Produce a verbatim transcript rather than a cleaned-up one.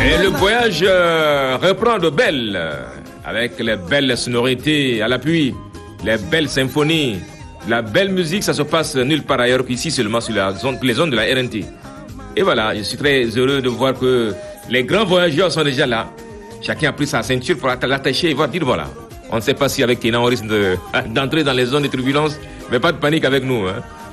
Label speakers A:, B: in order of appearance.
A: Et le voyage euh, reprend de belles, avec les belles sonorités à l'appui, les belles symphonies, la belle musique, ça se passe nulle part ailleurs qu'ici, seulement sur la zone, les zones de la R N T. Et voilà, je suis très heureux de voir que les grands voyageurs sont déjà là. Chacun a pris sa ceinture pour l'attacher et voir dire voilà. On ne sait pas si avec Kenan on risque de, d'entrer dans les zones de turbulence, mais pas de panique avec nous, hein.